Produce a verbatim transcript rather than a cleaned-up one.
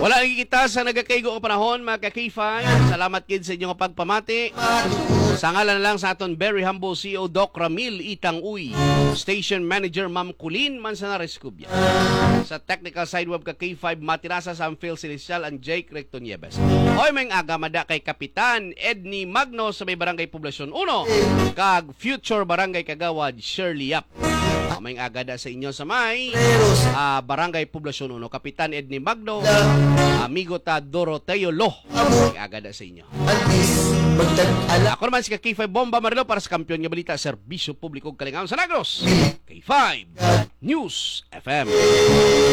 Wala lagi kita sa nagakaigo ang panahon, mga ka-K five. Salamat kid sa inyong pagpamati. Sa ngalan lang sa aton very humble C E O Doc Ramil Itang Uy, Station Manager Ma'am Kulin Manzanares Cubia. Sa technical side web ka-K five Matirasa Sam Phil Celestial and Jake Recto Nieves. Hoy may aga mada kay Kapitan Edney Magno sa may Barangay Poblasyon uno kag Future Barangay Kagawad Shirley Yap. Uh, may agada sa inyo sa may uh, Barangay Poblasyon uno Kapitan Edney Magno, amigo ta Doroteo Lo. May agada sa inyo. Ako naman si K five Bomba Marilo para sa kampiyon nga balita serbisyo publiko kalingawan sa Negros. K five News F M.